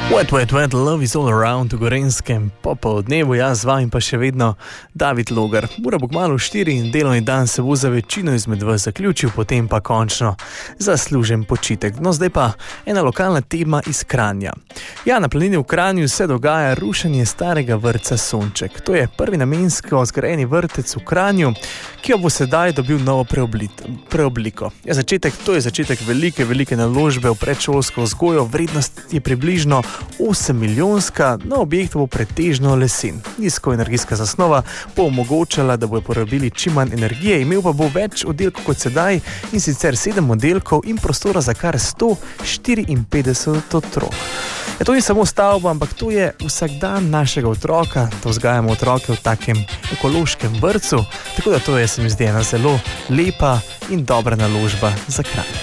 Wet, wet, wet, love is all around v Gorenjskem popoldnevu, jaz z vami pa še vedno David Logar. Ura bo kmalu 4 in delovni dan se bo za večino izmed vas zaključil, potem pa končno zaslužen počitek. No, zdaj pa ena lokalna tema iz Kranja. Ja, na planini v Kranju se dogaja rušenje starega vrtca Sonček. To je prvi namensko zgrajeni vrtec v Kranju, ki jo bo sedaj dobil novo preobliko. Ja, to je začetek velike naložbe v predšolsko vzgojo, vrednost je približno 8 milijonska, na objektu bo pretežno lesen. Nizkoenergijska zasnova bo omogočala, da bojo porabili čim manj energije, imel pa bo več oddelkov kot sedaj, in sicer 7 oddelkov in prostora za kar 154 otrok. Ja, to ni samo stavba, ampak to je vsakdan našega otroka, da vzgajamo otroke v takem ekološkem vrtcu, tako da to je, se mi zdi, ena zelo lepa in dobra naložba za Kranj.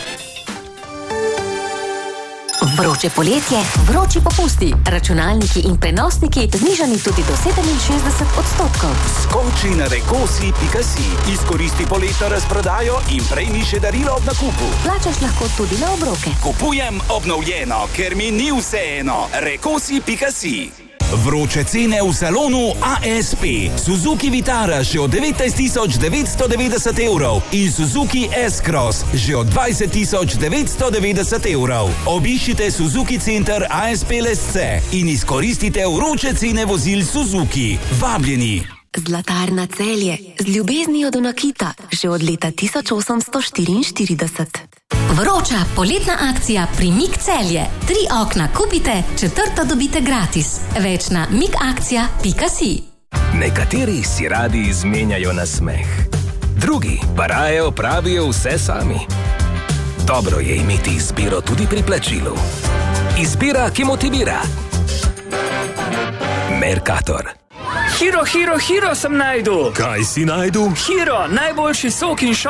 Vroče poletje, vroči popusti, računalniki in prenosniki znižani tudi do 67%. Skoči na rekosi.si, izkoristi poletno razprodajo in prejmi še darilo ob nakupu. Plačaš lahko tudi na obroke. Kupujem obnovljeno, ker mi ni vseeno. Rekosi.si. Vroče cene v salonu ASP. Suzuki Vitara že od 19.990 evrov in Suzuki S-Cross že od 20.990 evrov. Obiščite Suzuki Center ASP Lesce in izkoristite vroče cene vozil Suzuki. Vabljeni! Zlatarna Celje z ljubeznijo do nakita že od leta 1844. Vroča poletna akcija pri MIG Celje. 3 okna kupite, 4. dobite gratis. Več na migakcija.si. Nekateri si radi izmenjajo na smeh, drugi pa raje opravijo vse sami. Dobro je imeti izbiro tudi pri plačilu. Izbira, ki motivira. Mercator. Hiro sem najdu. Kaj si najdu? Hiro, najboljši sok in